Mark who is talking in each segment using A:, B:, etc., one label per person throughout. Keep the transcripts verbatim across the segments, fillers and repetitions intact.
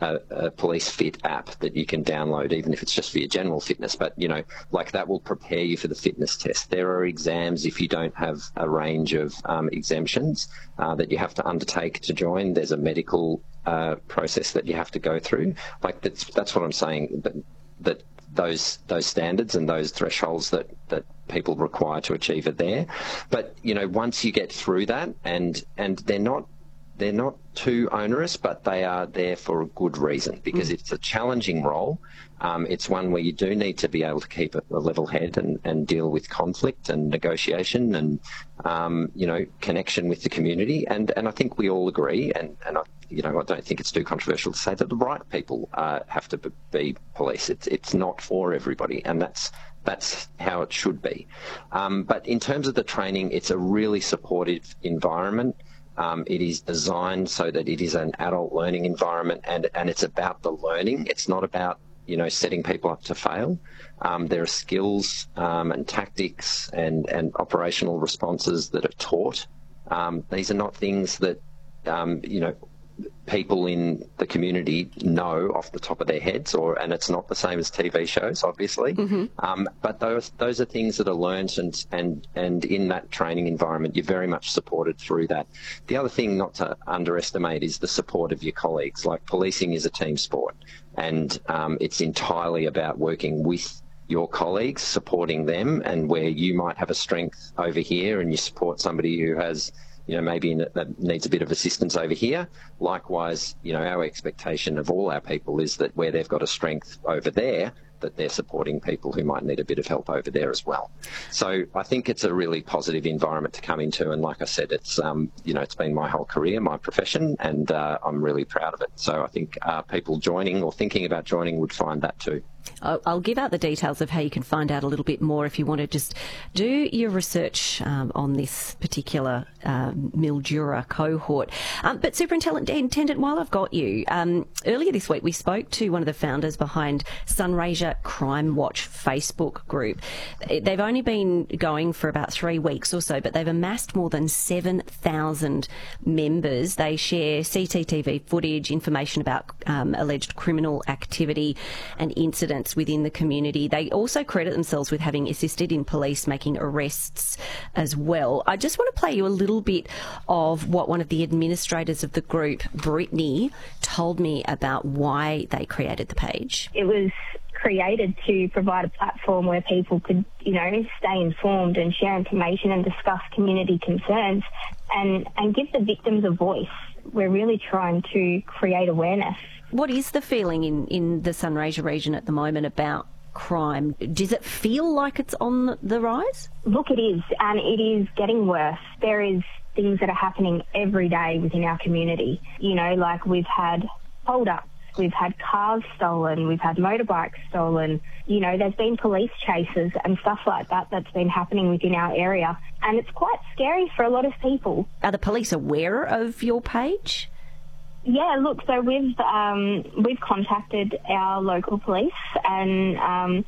A: a, a Police Fit app that you can download, even if it's just for your general fitness. But, you know, like that will prepare you for the fitness test. There are exams if you don't have a range of um, exemptions uh, that you have to undertake to join. There's a medical uh, process that you have to go through. Like that's that's what I'm saying. That that those those standards and those thresholds that that people require to achieve are there. But you know, once you get through that, and and they're not. They're not too onerous, but they are there for a good reason, because mm. it's a challenging role. Um, it's one where you do need to be able to keep a, a level head and, and deal with conflict and negotiation and, um, you know, connection with the community. And, and I think we all agree, and, and I, you know, I don't think it's too controversial to say that the right people uh, have to be police. It's, it's not for everybody, and that's That's how it should be. Um, but in terms of the training, it's a really supportive environment. Um, it is designed so that it is an adult learning environment, and, and it's about the learning. It's not about, you know, setting people up to fail. Um, there are skills um, and tactics and, and operational responses that are taught. Um, these are not things that, um, you know, people in the community know off the top of their heads, or and it's not the same as T V shows, obviously. Mm-hmm. um, but those those are things that are learnt, and and and in that training environment, you're very much supported through that. The other thing not to underestimate is the support of your colleagues. Like, policing is a team sport, and um, it's entirely about working with your colleagues, supporting them, and where you might have a strength over here and you support somebody who has, you know, maybe in, that needs a bit of assistance over here. Likewise, you know, our expectation of all our people is that where they've got a strength over there, that they're supporting people who might need a bit of help over there as well. So I think it's a really positive environment to come into, and like I said, it's um, you know, it's been my whole career, my profession, and uh, I'm really proud of it. So I think uh, people joining or thinking about joining would find that too.
B: I'll give out the details of how you can find out a little bit more if you want to just do your research um, on this particular um, Mildura cohort. Um, but Superintendent, while I've got you, um, earlier this week we spoke to one of the founders behind Sunraysia Crime Watch Facebook group. They've only been going for about three weeks or so, but they've amassed more than seven thousand members. They share C C T V footage, information about um, alleged criminal activity and incidents within the community. They also credit themselves with having assisted in police making arrests as well. I just want to play you a little bit of what one of the administrators of the group, Brittany, told me about why they created the page.
C: It was created to provide a platform where people could, you know, stay informed and share information and discuss community concerns and, and give the victims a voice. We're really trying to create awareness.
B: What is the feeling in, in the Sunraysia region at the moment about crime? Does it feel like it's on the rise?
C: Look, it is, and it is getting worse. There is things that are happening every day within our community. You know, like we've had hold-ups, we've had cars stolen, we've had motorbikes stolen. You know, there's been police chases and stuff like that that's been happening within our area, and it's quite scary for a lot of people.
B: Are the police aware of your page?
C: Yeah, look, so we've um, we've contacted our local police, and um,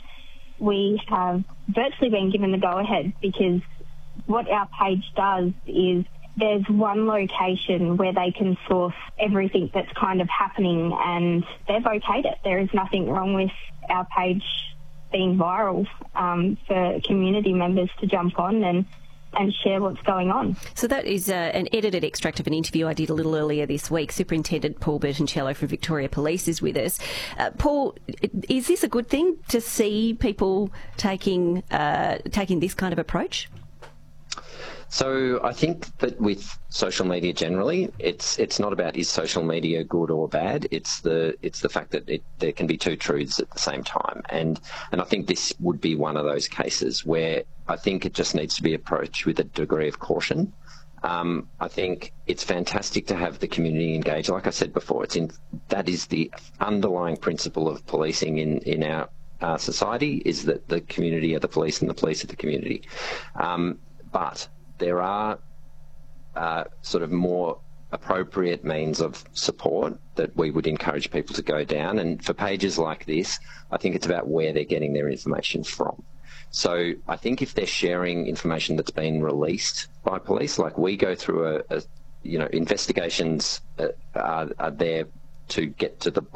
C: we have virtually been given the go-ahead, because what our page does is there's one location where they can source everything that's kind of happening, and they've okayed it. There is nothing wrong with our page being viral um, for community members to jump on and and share what's going on.
B: So that is uh, an edited extract of an interview I did a little earlier this week. Superintendent Paul Bertoncello from Victoria Police is with us. Uh, Paul, is this a good thing to see people taking uh, taking this kind of approach?
A: So I think that with social media generally, it's it's not about is social media good or bad. It's the it's the fact that it, there can be two truths at the same time, and and I think this would be one of those cases where I think it just needs to be approached with a degree of caution. Um, I think it's fantastic to have the community engaged. Like I said before, it's in that is the underlying principle of policing in in our uh, society, is that the community are the police and the police are the community. Um, but there are uh, sort of more appropriate means of support that we would encourage people to go down. And for pages like this, I think it's about where they're getting their information from. So I think if they're sharing information that's been released by police, like we go through a, a you know, investigations uh, are, are there to get to the